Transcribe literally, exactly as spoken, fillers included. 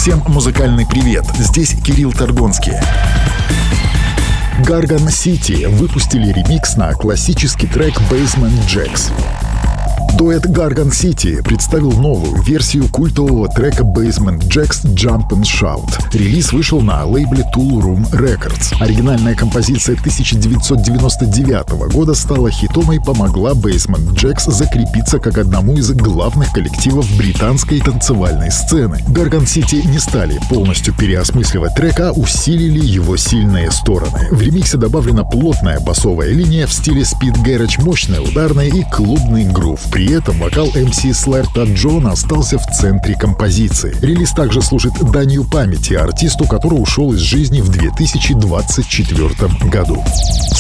Всем музыкальный привет, здесь Кирилл Торгонский. Gargan City выпустили ремикс на классический трек Basement Jaxx. Дуэт Gargan City представил новую версию культового трека Basement Jaxx Jump and Shout. Релиз вышел на лейбле Tool Room Records. Оригинальная композиция тысяча девятьсот девяносто девятого года стала хитом и помогла Basement Jaxx закрепиться как одному из главных коллективов британской танцевальной сцены. Gargan City не стали полностью переосмысливать трек, а усилили его сильные стороны. В ремиксе добавлена плотная басовая линия в стиле Speed Garage, мощная ударная и клубный грув. При этом вокал эм си Слэрта Джон остался в центре композиции. Релиз также служит данью памяти артисту, который ушел из жизни в две тысячи двадцать четвёртом году.